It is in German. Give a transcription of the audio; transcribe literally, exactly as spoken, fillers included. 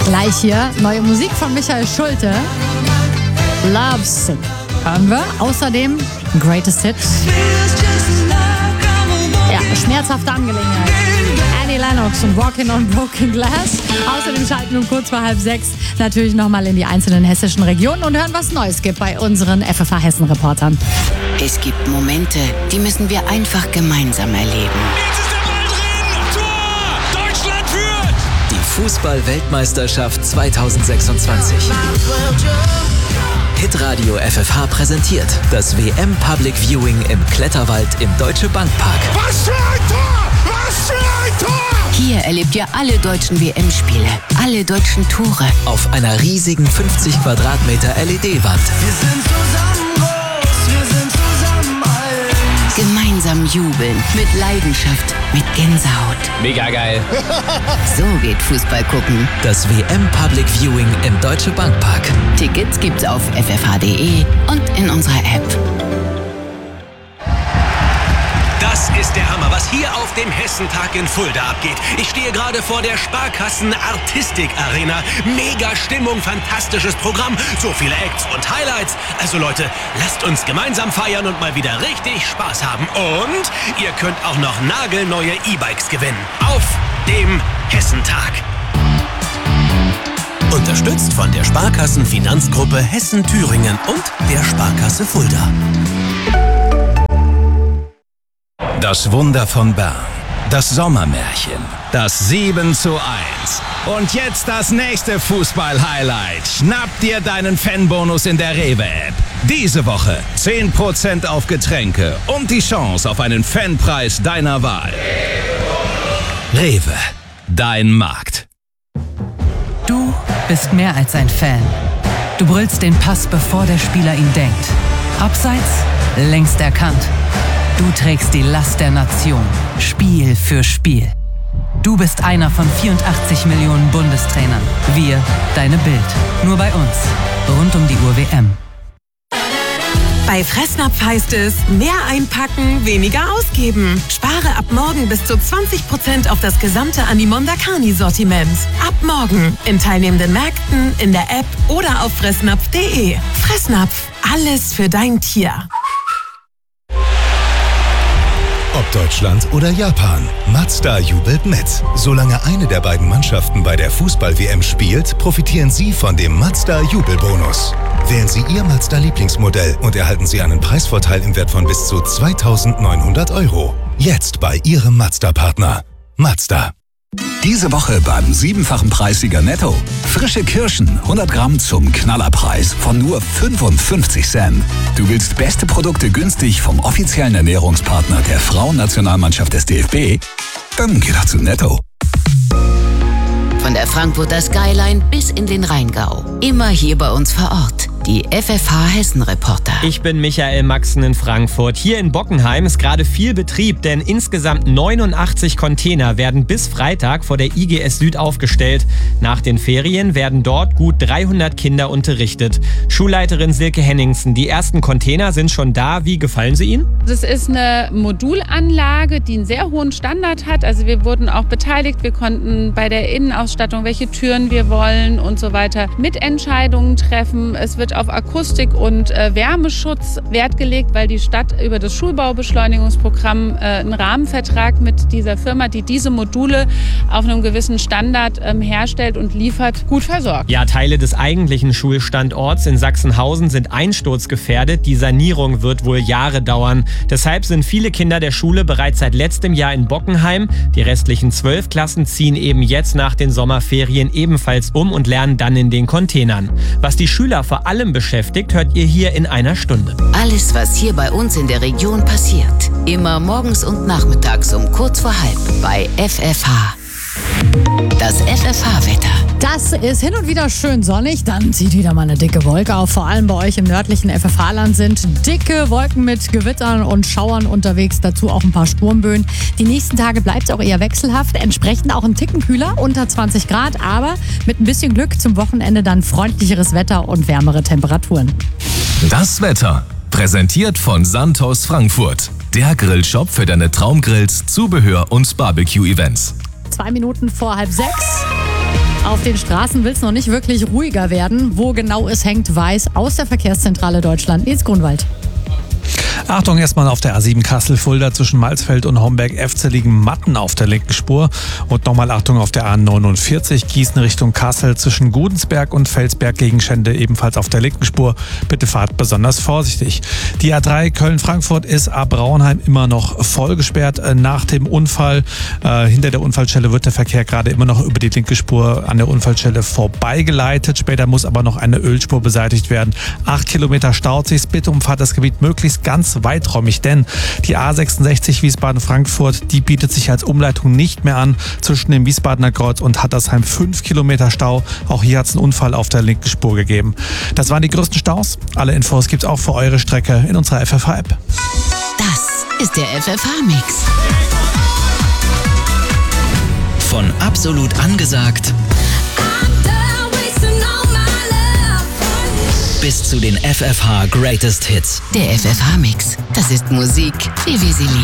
Gleich hier neue Musik von Michael Schulte. Love Sick hören wir. Außerdem Greatest Hits. Ja, schmerzhafte Angelegenheit. Annie Lennox und Walking on Broken Glass. Außerdem schalten wir um kurz vor halb sechs natürlich nochmal in die einzelnen hessischen Regionen und hören, was Neues gibt bei unseren F F H Hessen-Reportern. Es gibt Momente, die müssen wir einfach gemeinsam erleben. Jetzt ist der Ball drin! Tor! Deutschland führt! Die Fußball-Weltmeisterschaft zweitausendsechsundzwanzig. Hitradio F F H präsentiert das W M Public Viewing im Kletterwald im Deutsche Bank Park. Was für ein Tor! Was für ein Tor! Hier erlebt ihr alle deutschen W M-Spiele, alle deutschen Tore. Auf einer riesigen fünfzig Quadratmeter L E D-Wand. Wir sind zusammen groß, wir sind zusammen alt. Gemeinsam jubeln, mit Leidenschaft, mit Gänsehaut. Mega geil. So geht Fußball gucken. Das W M Public Viewing im Deutsche Bank Park. Tickets gibt's auf f f h punkt d e und in unserer App. Das ist der Hammer, was hier auf dem Hessentag in Fulda abgeht. Ich stehe gerade vor der Sparkassen Artistik Arena. Mega Stimmung, fantastisches Programm, so viele Acts und Highlights. Also Leute, lasst uns gemeinsam feiern und mal wieder richtig Spaß haben. Und ihr könnt auch noch nagelneue E-Bikes gewinnen. Auf dem Hessentag. Unterstützt von der Sparkassen Finanzgruppe Hessen-Thüringen und der Sparkasse Fulda. Das Wunder von Bern, das Sommermärchen, das sieben zu eins. Und jetzt das nächste Fußball-Highlight. Schnapp dir deinen Fanbonus in der Rewe-App. Diese Woche zehn Prozent auf Getränke und die Chance auf einen Fanpreis deiner Wahl. Rewe, dein Markt. Du bist mehr als ein Fan. Du brüllst den Pass, bevor der Spieler ihn denkt. Abseits, längst erkannt. Du trägst die Last der Nation, Spiel für Spiel. Du bist einer von vierundachtzig Millionen Bundestrainern. Wir, deine Bild. Nur bei uns. Rund um die Uhr W M. Bei Fressnapf heißt es, mehr einpacken, weniger ausgeben. Spare ab morgen bis zu zwanzig Prozent auf das gesamte Animonda Carni-Sortiment. Ab morgen in teilnehmenden Märkten, in der App oder auf fressnapf punkt d e. Fressnapf, alles für dein Tier. Ob Deutschland oder Japan, Mazda jubelt mit. Solange eine der beiden Mannschaften bei der Fußball-W M spielt, profitieren Sie von dem Mazda-Jubelbonus. Wählen Sie Ihr Mazda-Lieblingsmodell und erhalten Sie einen Preisvorteil im Wert von bis zu zweitausendneunhundert Euro. Jetzt bei Ihrem Mazda-Partner. Mazda. Diese Woche beim siebenfachen Preissieger Netto. Frische Kirschen, hundert Gramm zum Knallerpreis von nur fünfundfünfzig Cent. Du willst beste Produkte günstig vom offiziellen Ernährungspartner der Frauennationalmannschaft des D F B? Dann geh doch zu Netto. Von der Frankfurter Skyline bis in den Rheingau. Immer hier bei uns vor Ort. Die F F H Hessen-Reporter. Ich bin Michael Maxen in Frankfurt. Hier in Bockenheim ist gerade viel Betrieb, denn insgesamt neunundachtzig Container werden bis Freitag vor der I G S Süd aufgestellt. Nach den Ferien werden dort gut dreihundert Kinder unterrichtet. Schulleiterin Silke Henningsen, die ersten Container sind schon da. Wie gefallen sie Ihnen? Das ist eine Modulanlage, die einen sehr hohen Standard hat. Also wir wurden auch beteiligt. Wir konnten bei der Innenausstattung, welche Türen wir wollen und so weiter, Mitentscheidungen treffen. Es wird auf Akustik und äh, Wärmeschutz Wert gelegt, weil die Stadt über das Schulbaubeschleunigungsprogramm äh, einen Rahmenvertrag mit dieser Firma, die diese Module auf einem gewissen Standard ähm, herstellt und liefert, gut versorgt. Ja, Teile des eigentlichen Schulstandorts in Sachsenhausen sind einsturzgefährdet. Die Sanierung wird wohl Jahre dauern. Deshalb sind viele Kinder der Schule bereits seit letztem Jahr in Bockenheim. Die restlichen zwölf Klassen ziehen eben jetzt nach den Sommerferien ebenfalls um und lernen dann in den Containern. Was die Schüler vor allem beschäftigt, hört ihr hier in einer Stunde. Alles, was hier bei uns in der Region passiert. Immer morgens und nachmittags um kurz vor halb bei F F H. Das F F H-Wetter. Das ist hin und wieder schön sonnig, dann zieht wieder mal eine dicke Wolke auf. Vor allem bei euch im nördlichen F F H-Land sind dicke Wolken mit Gewittern und Schauern unterwegs. Dazu auch ein paar Sturmböen. Die nächsten Tage bleibt es auch eher wechselhaft. Entsprechend auch ein Ticken kühler, unter zwanzig Grad. Aber mit ein bisschen Glück zum Wochenende dann freundlicheres Wetter und wärmere Temperaturen. Das Wetter. Präsentiert von Santos Frankfurt. Der Grillshop für deine Traumgrills, Zubehör und Barbecue-Events. Zwei Minuten vor halb sechs. Auf den Straßen will es noch nicht wirklich ruhiger werden. Wo genau es hängt, weiß aus der Verkehrszentrale Deutschland Nils Grunwald. Achtung, erstmal auf der A sieben Kassel-Fulda zwischen Malsfeld und Homberg-Efze liegen Matten auf der linken Spur. Und nochmal Achtung auf der A neunundvierzig Gießen Richtung Kassel zwischen Gudensberg und Felsberg-Gegenstände ebenfalls auf der linken Spur. Bitte fahrt besonders vorsichtig. Die A drei Köln-Frankfurt ist ab Braunheim immer noch voll gesperrt nach dem Unfall. Äh, hinter der Unfallstelle wird der Verkehr gerade immer noch über die linke Spur an der Unfallstelle vorbeigeleitet. Später muss aber noch eine Ölspur beseitigt werden. Acht Kilometer staut sich. Bitte umfahrt das Gebiet möglichst ganz weiträumig, denn die A sechsundsechzig Wiesbaden-Frankfurt, die bietet sich als Umleitung nicht mehr an zwischen dem Wiesbadener Kreuz und Hattersheim. Fünf Kilometer Stau. Auch hier hat es einen Unfall auf der linken Spur gegeben. Das waren die größten Staus. Alle Infos gibt's auch für eure Strecke in unserer F F H-App. Das ist der F F H-Mix. Von absolut angesagt bis zu den F F H Greatest Hits. Der F F H-Mix. Das ist Musik, wie wir sie lieben.